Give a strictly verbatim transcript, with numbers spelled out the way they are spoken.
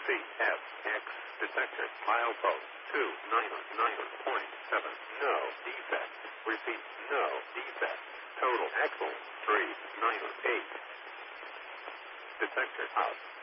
C F X detected. Milepost two nine nine point seven. No defect. Repeat. No defect. Total axle three nine eight. Detector out.